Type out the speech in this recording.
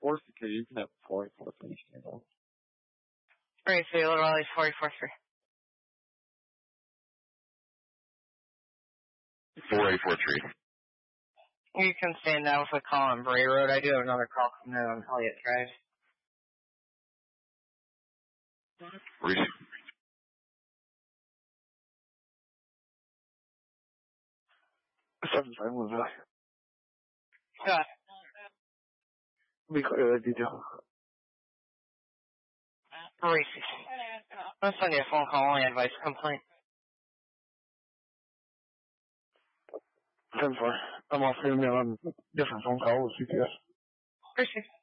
44th because you can have 44th when you stand up. Alright, so Little Valley's 44th Street. 484th Street. You can stand now with a call on Bray Road. I do have another call coming in on Elliott Drive. Reese. Something's wrong with that. Yeah. Be clear that detail. Reese. I'll send you a phone call only advice complaint. 10-4. I'm off here now on different phone call with CPS. Appreciate it.